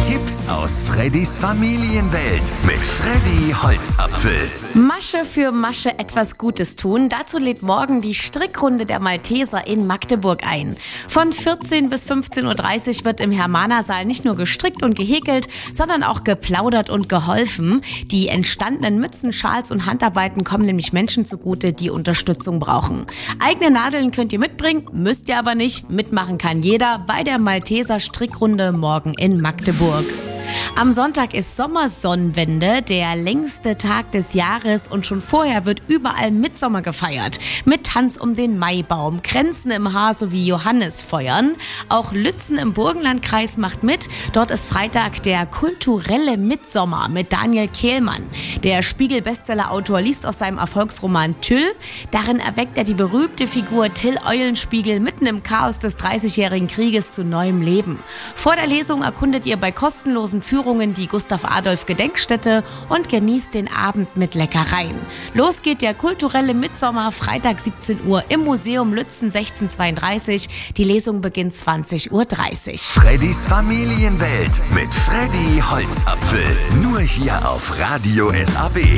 Tipps aus Freddys Familienwelt mit Freddy Holzapfel. Masche für Masche etwas Gutes tun. Dazu lädt morgen die Strickrunde der Malteser in Magdeburg ein. Von 14 bis 15.30 Uhr wird im Hermanersaal nicht nur gestrickt und gehäkelt, sondern auch geplaudert und geholfen. Die entstandenen Mützen, Schals und Handarbeiten kommen nämlich Menschen zugute, die Unterstützung brauchen. Eigene Nadeln könnt ihr mitbringen, müsst ihr aber nicht. Mitmachen kann jeder bei der Malteser Strickrunde morgen in Magdeburg. Am Sonntag ist Sommersonnenwende, der längste Tag des Jahres, und schon vorher wird überall Mittsommer gefeiert. Mit Tanz um den Maibaum, Kränzen im Haar sowie Johannisfeuern. Auch Lützen im Burgenlandkreis macht mit. Dort ist Freitag der kulturelle Mittsommer mit Daniel Kehlmann. Der Spiegel-Bestseller-Autor liest aus seinem Erfolgsroman Tüll. Darin erweckt er die berühmte Figur Till Eulenspiegel mitten im Chaos des 30-jährigen Krieges zu neuem Leben. Vor der Lesung erkundet ihr bei kostenlosen Führungen die Gustav-Adolf-Gedenkstätte und genießt den Abend mit Leckereien. Los geht der kulturelle Mittsommer, Freitag 17 Uhr im Museum Lützen 1632. Die Lesung beginnt 20.30 Uhr. Freddys Familienwelt mit Freddy Holzapfel. Nur hier auf Radio SAB.